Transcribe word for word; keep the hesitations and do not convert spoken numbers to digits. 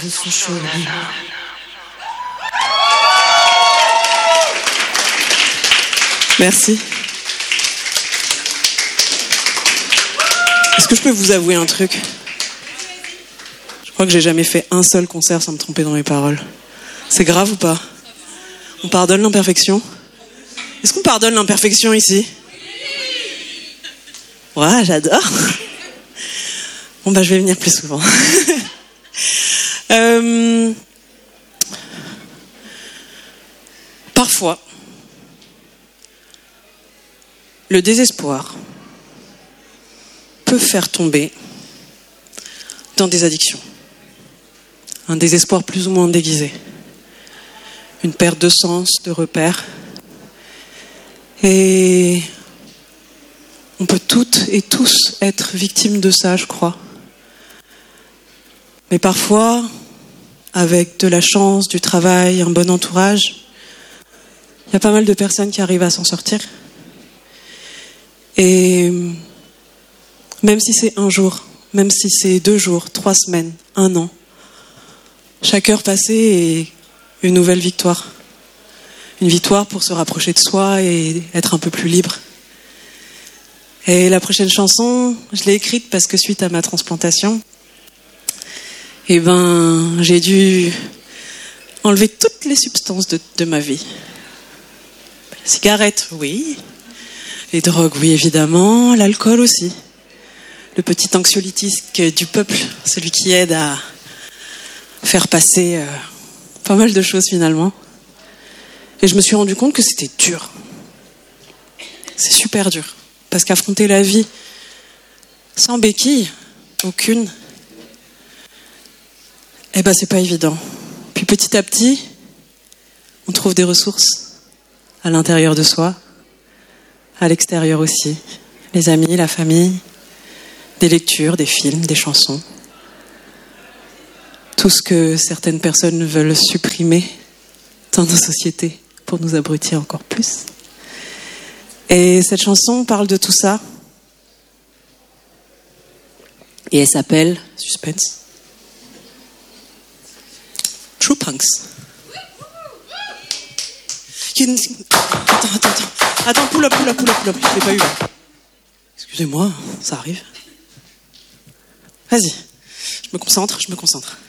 cheveux sont chauds. Merci. Est-ce que je peux vous avouer un truc ? Je crois que j'ai jamais fait un seul concert sans me tromper dans mes paroles. C'est grave ou pas ? On pardonne l'imperfection ? Est-ce qu'on pardonne l'imperfection ici ? Ouais, j'adore. Bon bah je vais venir plus souvent. euh... Parfois, le désespoir peut faire tomber dans des addictions. Un désespoir plus ou moins déguisé. Une perte de sens, de repères. Et on peut toutes et tous être victimes de ça, je crois. Mais parfois, avec de la chance, du travail, un bon entourage, il y a pas mal de personnes qui arrivent à s'en sortir. Et même si c'est un jour, même si c'est deux jours, trois semaines, un an, chaque heure passée est une nouvelle victoire. Une victoire pour se rapprocher de soi et être un peu plus libre. Et la prochaine chanson, je l'ai écrite parce que suite à ma transplantation, eh ben, j'ai dû enlever toutes les substances de, de ma vie. La cigarette, oui. Les drogues, oui, évidemment. L'alcool aussi. Le petit anxiolytique du peuple, celui qui aide à faire passer euh, pas mal de choses finalement. Et je me suis rendu compte que c'était dur. C'est super dur. Parce qu'affronter la vie sans béquille, aucune, eh ben c'est pas évident. Puis petit à petit, on trouve des ressources à l'intérieur de soi, à l'extérieur aussi. Les amis, la famille, des lectures, des films, des chansons. Tout ce que certaines personnes veulent supprimer dans nos sociétés pour nous abrutir encore plus. Et cette chanson parle de tout ça. Et elle s'appelle, suspense, True Punks. Attends, attends, attends. Attends, pull up, pull up, pull up, pull up. Je l'ai pas eu là. Excusez-moi, ça arrive. Vas-y, je me concentre, je me concentre.